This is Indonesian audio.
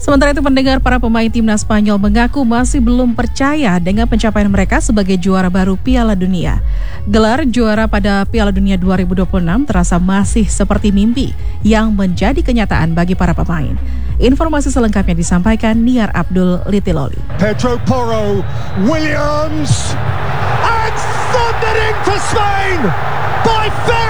Sementara itu pendengar, para pemain timnas Spanyol mengaku masih belum percaya dengan pencapaian mereka sebagai juara baru Piala Dunia. Gelar juara pada Piala Dunia 2026 terasa masih seperti mimpi yang menjadi kenyataan bagi para pemain. Informasi selengkapnya disampaikan Niar Abdul Litiloli. Pedro Porro, Williams, and thundering for Spain by